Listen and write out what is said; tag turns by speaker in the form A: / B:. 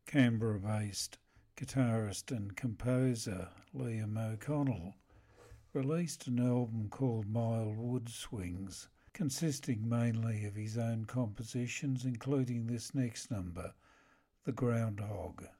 A: Canberra-based guitarist and composer Liam O'Connell released an album called Mild Wood Swings, consisting mainly of his own compositions, including this next number, The Groundhog.